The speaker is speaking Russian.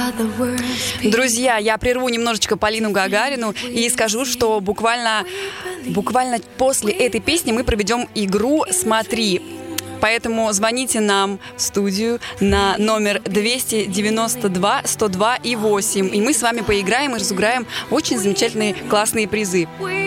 Друзья, я прерву немножечко Полину Гагарину и скажу, что буквально после этой песни мы проведем игру «Смотри». Поэтому звоните нам в студию на номер 292 102 и 8. И мы с вами поиграем и разыграем очень замечательные классные призы.